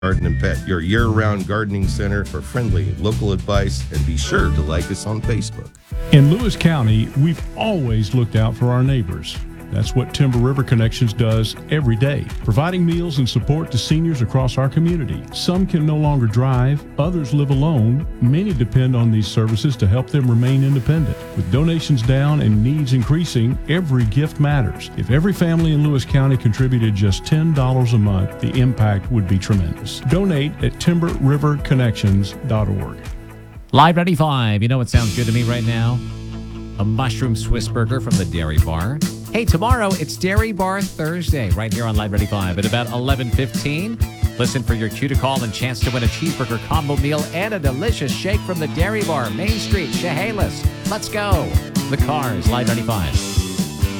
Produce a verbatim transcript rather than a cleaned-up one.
Garden and Pet, your year-round gardening center for friendly local advice, and be sure to like us on Facebook. In Lewis County, we've always looked out for our neighbors. That's what Timber River Connections does every day, providing meals and support to seniors across our community. Some can no longer drive, others live alone. Many depend on these services to help them remain independent. With donations down and needs increasing, every gift matters. If every family in Lewis County contributed just ten dollars a month, the impact would be tremendous. Donate at timber river connections dot org. Live ninety-five. You know what sounds good to me right now? A mushroom Swiss burger from the Dairy Bar. Hey, tomorrow it's Dairy Bar Thursday right here on Live ninety-five at about eleven fifteen. Listen for your cue to call and chance to win a cheeseburger combo meal and a delicious shake from the Dairy Bar, Main Street, Chehalis. Let's go. The Cars, Live ninety-five.